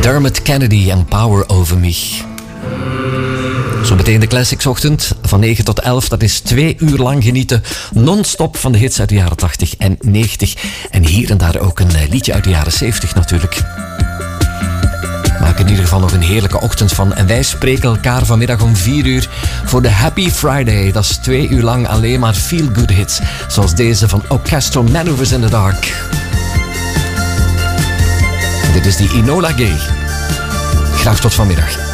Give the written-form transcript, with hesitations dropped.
Dermot Kennedy en Power Over Me. Zo meteen de Classics ochtend van 9 tot 11. Dat is 2 uur lang genieten. Non-stop van de hits uit de jaren 80 en 90. En hier en daar ook een liedje uit de jaren 70 natuurlijk. Maak in ieder geval nog een heerlijke ochtend van. En wij spreken elkaar vanmiddag om 4 uur voor de Happy Friday. Dat is 2 uur lang alleen maar feel-good hits. Zoals deze van Orchestral Maneuvers in the Dark. En dit is die Enola Gay. Graag tot vanmiddag.